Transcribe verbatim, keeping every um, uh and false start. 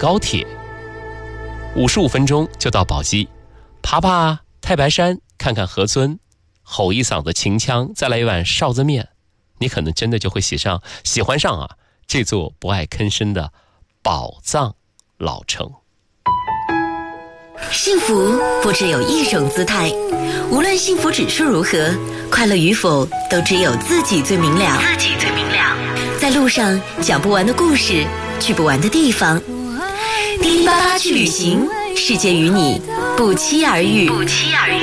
高铁，五十五分钟就到宝鸡，爬爬太白山，看看河村，吼一嗓子秦腔，再来一碗臊子面，你可能真的就会喜上喜欢上啊这座不爱吭声的宝藏老城。 幸福不只有一种姿态，无论幸福指数如何，快乐与否都只有自己最明了。自己最明了。在路上讲不完的故事，去不完的地方，滴滴八八去旅行，世界与你不期而遇。不期而遇。